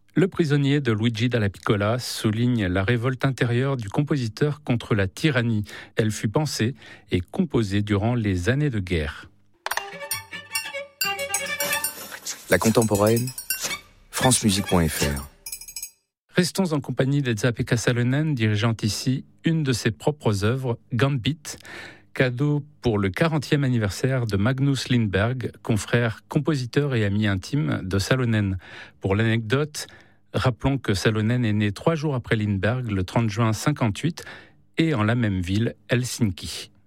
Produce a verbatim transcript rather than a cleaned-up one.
Le prisonnier de Luigi Dalla Piccola souligne la révolte intérieure du compositeur contre la tyrannie. Elle fut pensée et composée durant les années de guerre. La contemporaine, france musique point f r. Restons en compagnie d'Elsa-Pekka Salonen, dirigeante ici une de ses propres œuvres, Gambit, cadeau pour le quarantième anniversaire de Magnus Lindberg, confrère, compositeur et ami intime de Salonen. Pour l'anecdote, rappelons que Salonen est né trois jours après Lindberg, le trente juin cinquante-huit, et en la même ville, Helsinki.